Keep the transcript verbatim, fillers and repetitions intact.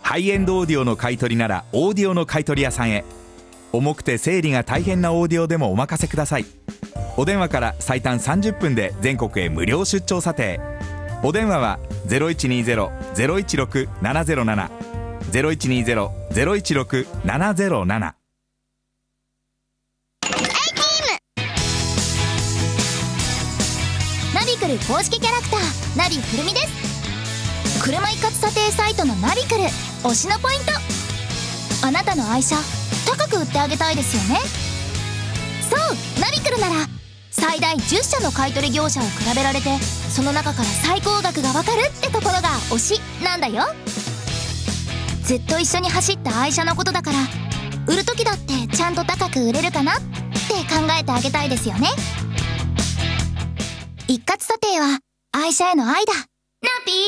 ハイエンドオーディオの買い取りならオーディオの買い取り屋さんへ。重くて整理が大変なオーディオでもお任せください。お電話から最短さんじゅっぷんで全国へ無料出張査定。お電話は ゼロいちにゼロ ゼロいちろく ななゼロなな ゼロいちにゼロ ゼロいちろく ななゼロなな。 ナビクル公式キャラクターナビくるみです。車一括査定サイトのナビクル推しのポイント。あなたの愛車高く売ってあげたいですよね。そうナビクルなら最大じゅっしゃの買取業者を比べられて、その中から最高額がわかるってところが推しなんだよ。ずっと一緒に走った愛車のことだから、売る時だってちゃんと高く売れるかなって考えてあげたいですよね。一括査定は愛車への愛だ。ナビ